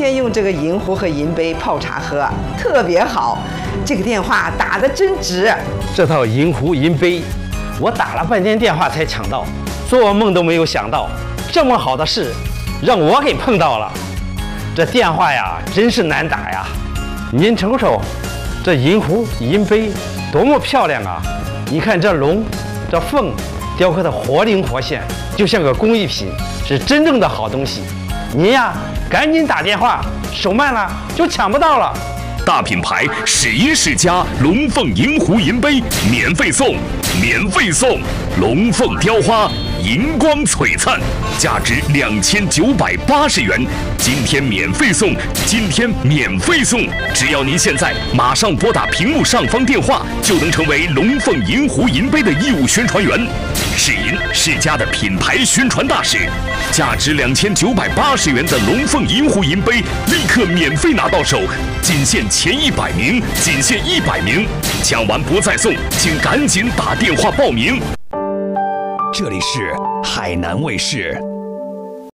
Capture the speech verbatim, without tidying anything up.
天用这个银壶和银杯泡茶喝，特别好。这个电话打得真值。 这套银壶银杯，我打了半天电话才抢到，做梦都没有想到，这么好的事，让我给碰到了。这电话呀，真是难打呀！您瞅瞅，这银壶银杯多么漂亮啊！你看这龙，这凤，雕刻的活灵活现，就像个工艺品，是真正的好东西。您呀，赶紧打电话，手慢了就抢不到了。 大品牌世音世家龙凤银壶银杯免费送，免费送龙凤雕花银光璀璨，价值两千九百八十元，今天免费送，今天免费送！只要您现在马上拨打屏幕上方电话，就能成为龙凤银壶银杯的义务宣传员，世音世家的品牌宣传大使。价值两千九百八十元的龙凤银壶银杯，立刻免费拿到手，仅限前一百名，仅限一百名，抢完不再送，请赶紧打电话报名。 这里是海南卫视。